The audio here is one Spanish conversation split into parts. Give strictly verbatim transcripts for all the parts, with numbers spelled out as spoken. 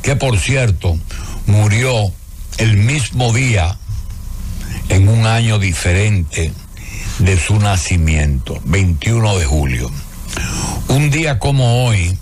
que por cierto murió el mismo día en un año diferente de su nacimiento, veintiuno de julio. Un día como hoy,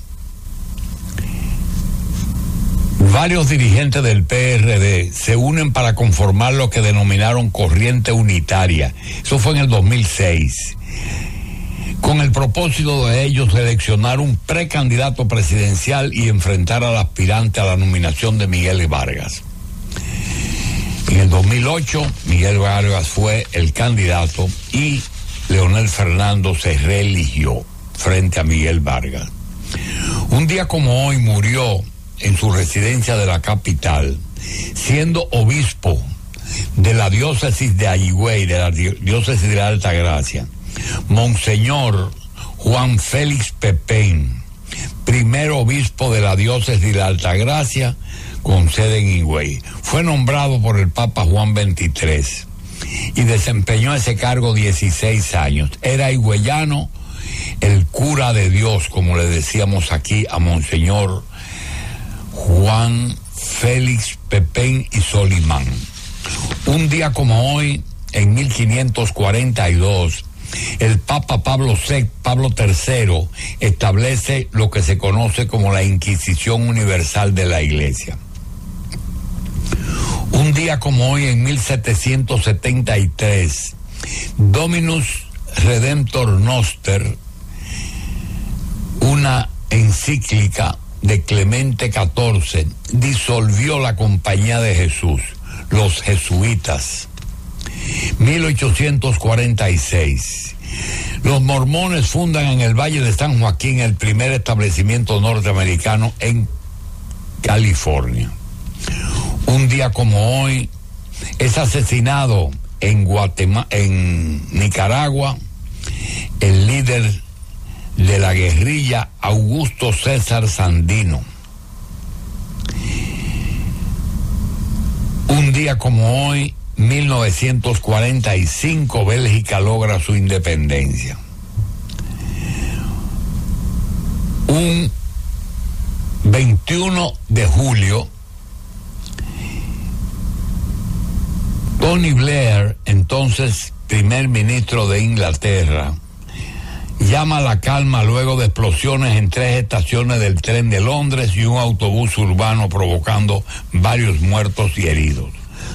varios dirigentes del P R D se unen para conformar lo que denominaron Corriente Unitaria. Eso fue en el dos mil seis. Con el propósito de ellos seleccionar un precandidato presidencial y enfrentar al aspirante a la nominación de Miguel Vargas. En el dos mil ocho, Miguel Vargas fue el candidato y Leonel Fernando se reeligió frente a Miguel Vargas. Un día como hoy murió en su residencia de la capital, siendo obispo de la diócesis de Ayigüey, de la diócesis de la Altagracia, Monseñor Juan Félix Pepén, primer obispo de la diócesis de la Altagracia, con sede en Higüey. Fue nombrado por el Papa Juan veintitrés y desempeñó ese cargo dieciséis años. Era higüeyano, el cura de Dios, como le decíamos aquí a Monseñor Juan Félix Pepén y Solimán. Un día como hoy, en mil quinientos cuarenta y dos, el Papa Pablo sexto, Pablo tercero establece lo que se conoce como la Inquisición Universal de la Iglesia. Un día como hoy, en mil setecientos setenta y tres, Dominus Redemptor Noster, una encíclica de Clemente catorce, disolvió la Compañía de Jesús, los jesuitas. mil ochocientos cuarenta y seis, los mormones fundan en el Valle de San Joaquín el primer establecimiento norteamericano en California. Un día como hoy es asesinado en Guatemala, en Nicaragua, el líder de la guerrilla Augusto César Sandino. Un día como hoy, mil novecientos cuarenta y cinco, Bélgica logra su independencia. Un veintiuno de julio, Tony Blair, entonces primer ministro de Inglaterra, llama a la calma luego de explosiones en tres estaciones del tren de Londres y un autobús urbano, provocando varios muertos y heridos.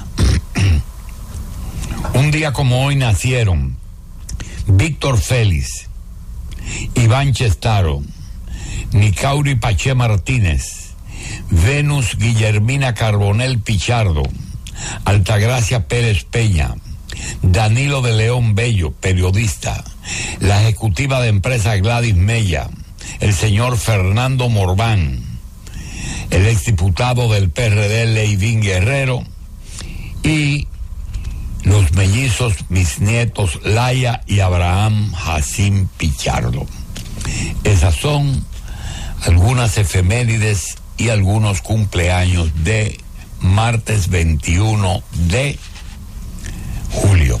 Un día como hoy nacieron Víctor Félix, Iván Chestaro, Nicauri Paché Martínez, Venus Guillermina Carbonell Pichardo, Altagracia Pérez Peña, Danilo de León Bello, periodista, la ejecutiva de empresa Gladys Mella, el señor Fernando Morván, el exdiputado del P R D Leivín Guerrero y los mellizos, mis nietos Laia y Abraham Jacín Pichardo. Esas son algunas efemérides y algunos cumpleaños de martes veintiuno de julio.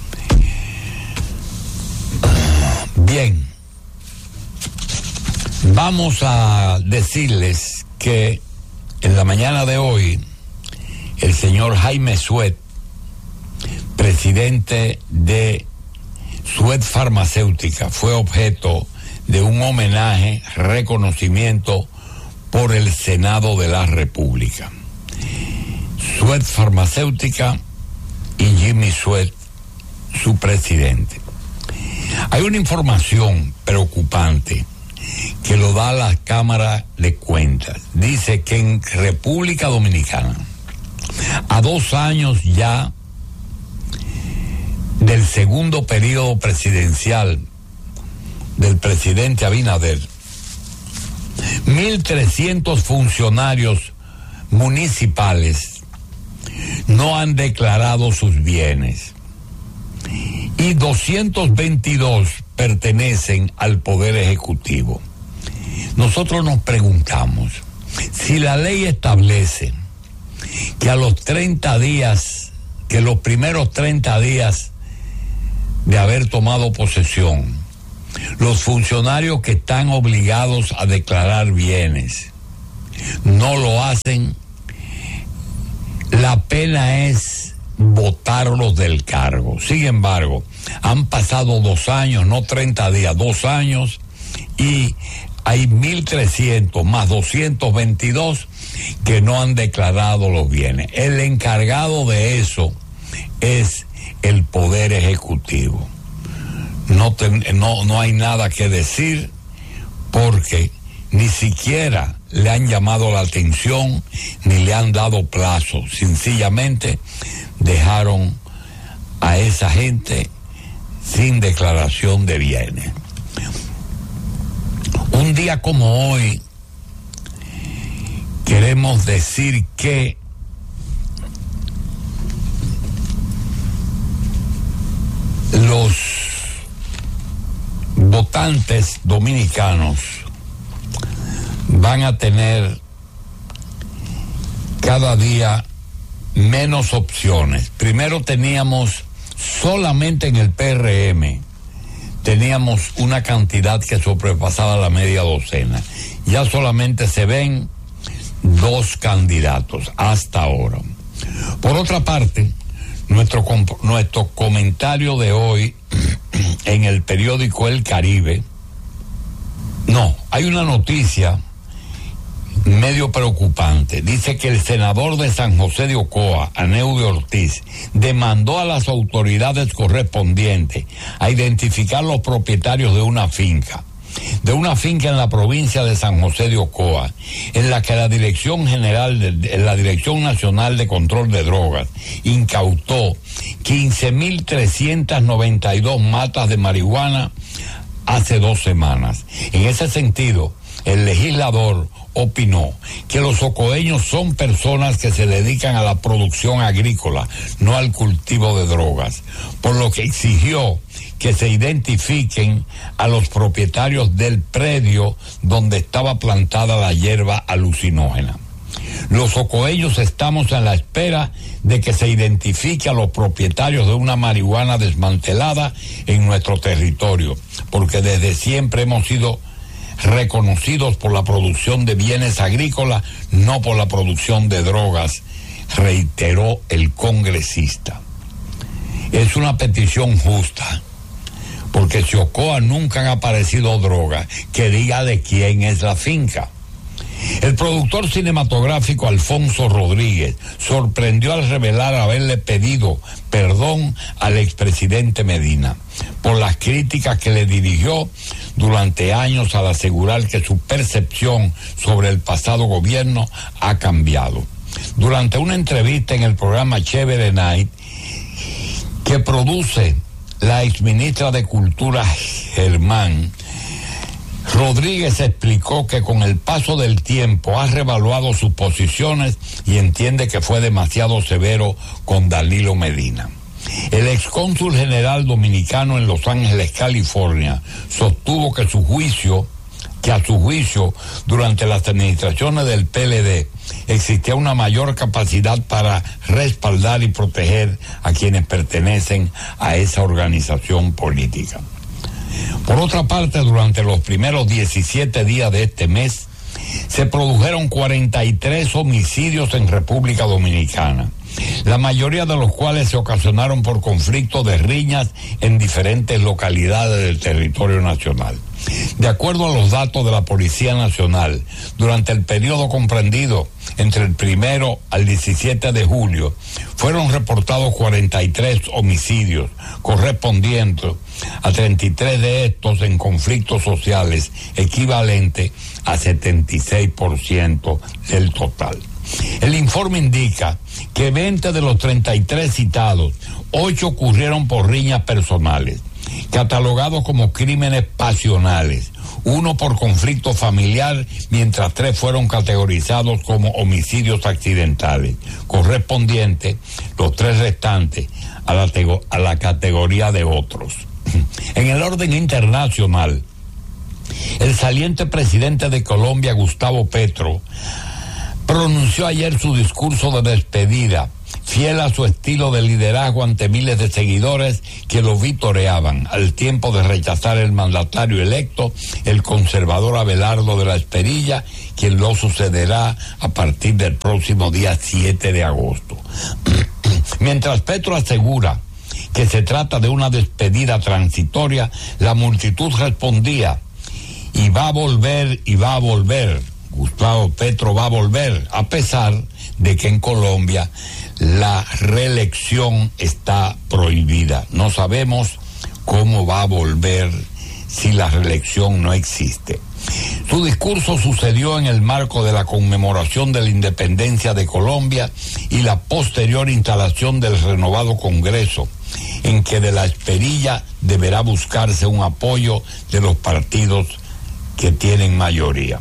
Bien, vamos a decirles que en la mañana de hoy el señor Jaime Suet, presidente de Suet Farmacéutica, fue objeto de un homenaje, reconocimiento por el Senado de la República. Suet Farmacéutica y Jimmy Suet, su presidente. Hay una información preocupante que lo da la Cámara de Cuentas. Dice que en República Dominicana, a dos años ya del segundo periodo presidencial del presidente Abinader, mil trescientos funcionarios municipales no han declarado sus bienes y doscientos veintidós pertenecen al Poder Ejecutivo. Nosotros nos preguntamos, si la ley establece que a los treinta días, que los primeros treinta días de haber tomado posesión, los funcionarios que están obligados a declarar bienes no lo hacen, la pena es botarlos del cargo. Sin embargo, han pasado dos años, no treinta días, dos años, y hay mil trescientos más doscientos veintidós que no han declarado los bienes. El encargado de eso es el Poder Ejecutivo. No, te, no, no hay nada que decir, porque ni siquiera le han llamado la atención ni le han dado plazo. Sencillamente dejaron a esa gente sin declaración de bienes. Un día como hoy queremos decir que los votantes dominicanos van a tener cada día menos opciones. Primero teníamos solamente en el P R M, teníamos una cantidad que sobrepasaba la media docena. Ya solamente se ven dos candidatos hasta ahora. Por otra parte, nuestro, nuestro comentario de hoy en el periódico El Caribe, no, hay una noticia medio preocupante. Dice que el senador de San José de Ocoa, Aneudio Ortiz, demandó a las autoridades correspondientes a identificar los propietarios de una finca, de una finca en la provincia de San José de Ocoa, en la que la Dirección General, de, la Dirección Nacional de Control de Drogas, incautó quince mil trescientas noventa y dos matas de marihuana hace dos semanas. En ese sentido, el legislador opinó que los ocoeños son personas que se dedican a la producción agrícola, no al cultivo de drogas, por lo que exigió que se identifiquen a los propietarios del predio donde estaba plantada la hierba alucinógena. Los ocoeños estamos en la espera de que se identifique a los propietarios de una marihuana desmantelada en nuestro territorio, porque desde siempre hemos sido reconocidos por la producción de bienes agrícolas, no por la producción de drogas, reiteró el congresista. Es una petición justa, porque si Ocoa nunca han aparecido drogas, que diga de quién es la finca. El productor cinematográfico Alfonso Rodríguez sorprendió al revelar haberle pedido perdón al expresidente Medina por las críticas que le dirigió durante años, al asegurar que su percepción sobre el pasado gobierno ha cambiado. Durante una entrevista en el programa Chévere Night, que produce la exministra de Cultura Germán, Rodríguez explicó que con el paso del tiempo ha revaluado sus posiciones y entiende que fue demasiado severo con Danilo Medina. El excónsul general dominicano en Los Ángeles, California, sostuvo que su juicio, que a su juicio, durante las administraciones del P L D, existía una mayor capacidad para respaldar y proteger a quienes pertenecen a esa organización política. Por otra parte, durante los primeros diecisiete días de este mes, se produjeron cuarenta y tres homicidios en República Dominicana, la mayoría de los cuales se ocasionaron por conflictos de riñas en diferentes localidades del territorio nacional. De acuerdo a los datos de la Policía Nacional, durante el periodo comprendido entre el primero al diecisiete de julio, fueron reportados cuarenta y tres homicidios, correspondiendo a treinta y tres de estos en conflictos sociales, equivalente a setenta y seis por ciento del total. El informe indica que veinte de los treinta y tres citados, ocho ocurrieron por riñas personales, catalogados como crímenes pasionales, uno por conflicto familiar, mientras tres fueron categorizados como homicidios accidentales, correspondientes los tres restantes a la, a la categoría de otros. En el orden internacional, el saliente presidente de Colombia, Gustavo Petro, pronunció ayer su discurso de despedida, fiel a su estilo de liderazgo ante miles de seguidores que lo vitoreaban. Al tiempo de rechazar el mandatario electo, el conservador Abelardo de la Esperilla, quien lo sucederá a partir del próximo día siete de agosto. Mientras Petro asegura que se trata de una despedida transitoria, la multitud respondía: y va a volver, y va a volver. Gustavo Petro va a volver, a pesar de que en Colombia la reelección está prohibida. No sabemos cómo va a volver si la reelección no existe. Su discurso sucedió en el marco de la conmemoración de la independencia de Colombia y la posterior instalación del renovado Congreso, en que de la Esperilla deberá buscarse un apoyo de los partidos que tienen mayoría.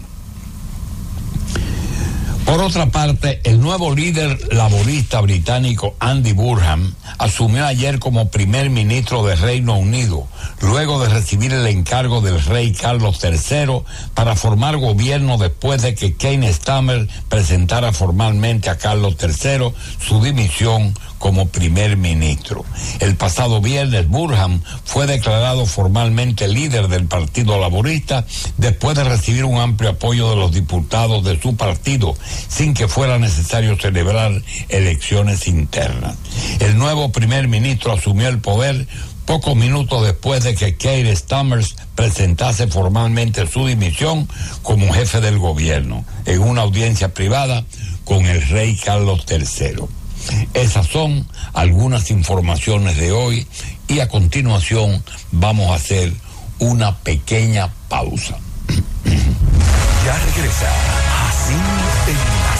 Por otra parte, el nuevo líder laborista británico Andy Burnham asumió ayer como primer ministro del Reino Unido, luego de recibir el encargo del rey Carlos tercero para formar gobierno después de que Keir Starmer presentara formalmente a Carlos tercero su dimisión como primer ministro. El pasado viernes, Burnham fue declarado formalmente líder del Partido Laborista después de recibir un amplio apoyo de los diputados de su partido, sin que fuera necesario celebrar elecciones internas. El nuevo primer ministro asumió el poder pocos minutos después de que Keir Starmer presentase formalmente su dimisión como jefe del gobierno, en una audiencia privada con el rey Carlos tercero. Esas son algunas informaciones de hoy y a continuación vamos a hacer una pequeña pausa. Ya regresa Así en la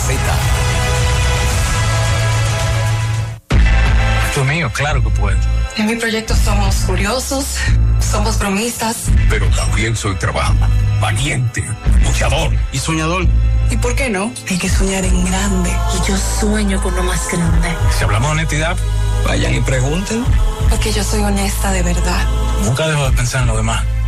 Z. Esto es mío, claro que puedo. En mi proyecto somos curiosos, somos bromistas. Pero también soy trabajador, valiente, luchador y soñador. ¿Y por qué no? Hay que soñar en grande. Y yo sueño con lo más grande. Si hablamos de honestidad, vayan y pregunten. Porque yo soy honesta de verdad. Nunca dejo de pensar en lo demás.